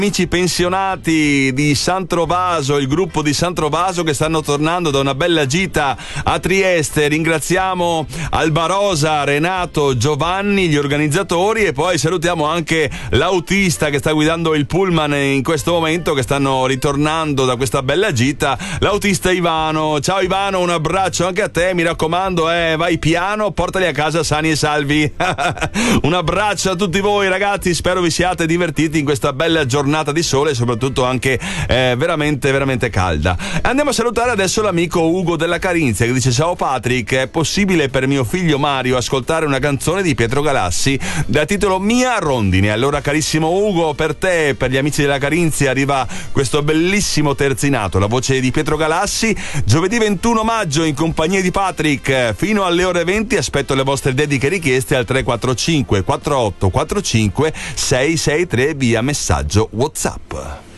Amici pensionati di San Trovaso, il gruppo di San Trovaso che stanno tornando da una bella gita a Trieste. Ringraziamo Albarosa, Renato, Giovanni, gli organizzatori, e poi salutiamo anche l'autista che sta guidando il pullman in questo momento, che stanno ritornando da questa bella gita, l'autista Ivano. Ciao Ivano, un abbraccio anche a te, mi raccomando, vai piano, portali a casa sani e salvi. Un abbraccio a tutti voi ragazzi, spero vi siate divertiti in questa bella giornata di sole e soprattutto anche veramente calda. Andiamo a salutare adesso l'amico Ugo della Carinzia che dice: ciao Patrick, è possibile per mio figlio Mario ascoltare una canzone di Pietro Galassi da titolo Mia Rondine? Allora carissimo Ugo, per te e per gli amici della Carinzia arriva questo bellissimo terzinato, la voce di Pietro Galassi. Giovedì 21 maggio in compagnia di Patrick fino alle ore 20 aspetto le vostre dediche richieste al 345 4845 663 via messaggio WhatsApp.